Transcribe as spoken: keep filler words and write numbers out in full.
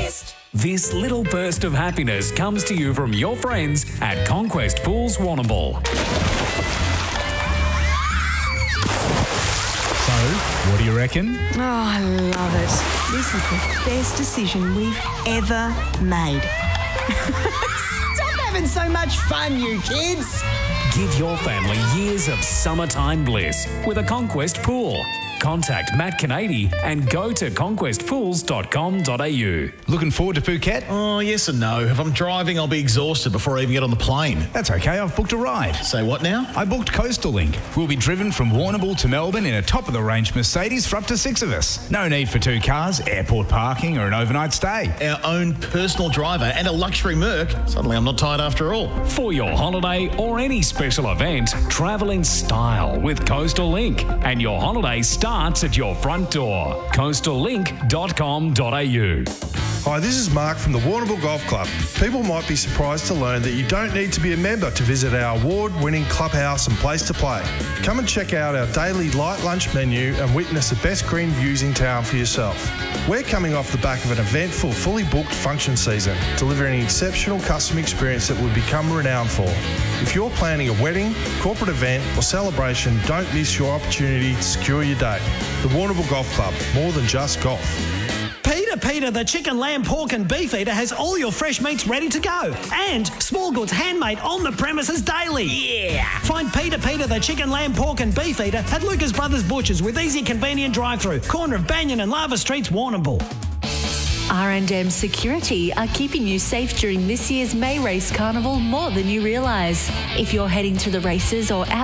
Conquest. This little burst of happiness comes to you from your friends at Conquest Pools Warrnambool. So, what do you reckon? Oh, I love it. This is the best decision we've ever made. Stop having so much fun, you kids. Give your family years of summertime bliss with a Conquest pool. Contact Matt Canady and go to conquest pools dot com dot a u. Looking forward to Phuket? Oh, yes and no. If I'm driving, I'll be exhausted before I even get on the plane. That's okay, I've booked a ride. Say what now? I booked Coastal Link. We'll be driven from Warrnambool to Melbourne in a top-of-the-range Mercedes for up to six of us. No need for two cars, airport parking or an overnight stay. Our own personal driver and a luxury Merc. Suddenly I'm not tired after all. For your holiday or any special event, travel in style with Coastal Link, and your holiday starts at your front door. coastal link dot com dot a u. Hi, this is Mark from the Warrnambool Golf Club. People might be surprised to learn that you don't need to be a member to visit our award-winning clubhouse and place to play. Come and check out our daily light lunch menu and witness the best green views in town for yourself. We're coming off the back of an eventful, fully booked function season, delivering an exceptional customer experience that we've become renowned for. If you're planning a wedding, corporate event or celebration, don't miss your opportunity to secure your date. The Warrnambool Golf Club, more than just golf. Peter Peter, the chicken, lamb, pork and beef eater has all your fresh meats ready to go. And small goods handmade on the premises daily. Yeah! Find Peter Peter, the chicken, lamb, pork and beef eater at Lucas Brothers Butchers with easy, convenient drive-through. Corner of Banyan and Lava Streets, Warrnambool. R and M Security are keeping you safe during this year's May Race Carnival more than you realise. If you're heading to the races or out